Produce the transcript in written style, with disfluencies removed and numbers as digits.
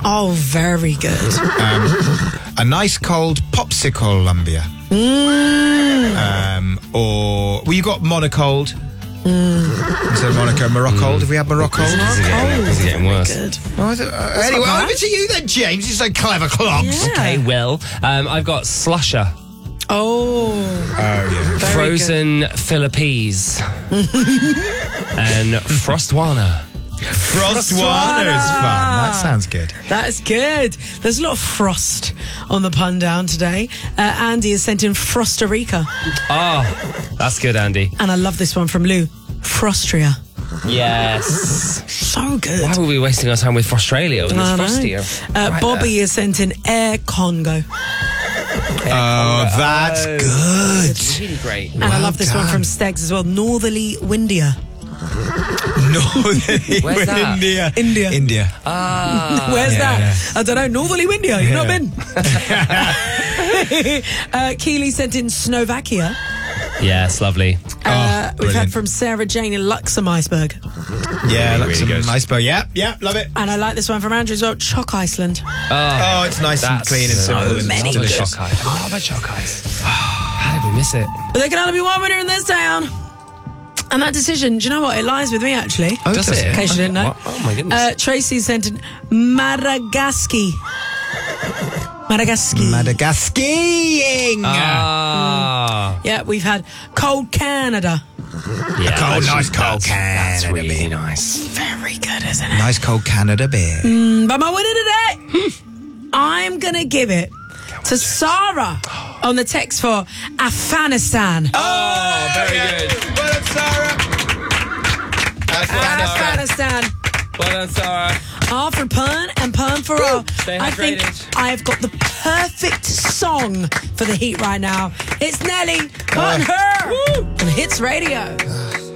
Oh, very good. A nice cold popsicle lumbia. Well, you got monocold. So Monaco, Morocco. Have we had Morocco? This is getting worse. Good. Anyway, over to you then, James. You're so clever, clogs. Yeah. Okay, well, I've got slusher. Oh, yeah. very Frozen Philippines. And Frostwana. Frostwana is fun. That sounds good. That is good. There's a lot of frost on the pun down today. Andy has sent in Frosta Rica. Oh, that's good, Andy. And I love this one from Lou. Frostria. Yes. So good. Why were we wasting our time with Frustralia when I it's know. frostier? Bobby has sent in Air Congo. Oh, that's good. It's really great. And I love this one from Stegs as well. Northerly Windia. Where's that? India. Ah. Where's that? yeah. I don't know. Northerly Windia. You've not been. Keely sent in Slovakia. Yes, lovely. We've brilliant. had from Sarah Jane in Luxembourg. Yeah, Really like some good. nice bow. Yeah, love it. And I like this one from Andrew as well. Choc Iceland. Oh, it's nice and clean and simple and many delicious. Choc ice. Oh, the choc ice. How did we miss it? But there can only be one winner in this town. And that decision, do you know what? It lies with me, actually. Oh, Does it? In case you didn't know. What? Oh, my goodness. Tracy sent in Madagascar. Madagascar-ing. Ah. Yeah, we've had Cold Canada. Yeah, cold, nice cold that's Canada really beer. nice. Very good, isn't it? Nice cold Canada beer. But my winner today, I'm going to give it to Sarah on the text for Afghanistan. Oh, very good. Well done, Sarah. Afghanistan. Well done, Sarah. R for pun and pun for R. Stay I think hydrated. I've got the perfect song for the heat right now. It's Nelly, Put Her on Hits Radio.